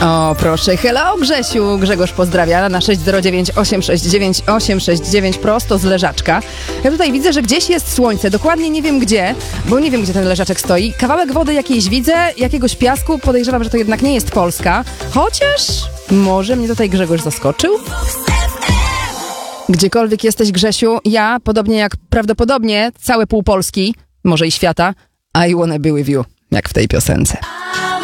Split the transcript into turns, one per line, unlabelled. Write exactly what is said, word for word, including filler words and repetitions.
O, proszę. Hello, Grzesiu. Grzegorz pozdrawia na sześć zero dziewięć osiem sześć dziewięć osiem sześć dziewięć prosto z Leżaczka. Ja tutaj widzę, że gdzieś jest słońce. Dokładnie nie wiem gdzie, bo nie wiem, gdzie ten Leżaczek stoi. Kawałek wody jakiejś widzę, jakiegoś piasku. Podejrzewam, że to jednak nie jest Polska. Chociaż może mnie tutaj Grzegorz zaskoczył. Gdziekolwiek jesteś, Grzesiu, ja, podobnie jak prawdopodobnie całe pół Polski, może i świata, I wanna be with you, jak w tej piosence.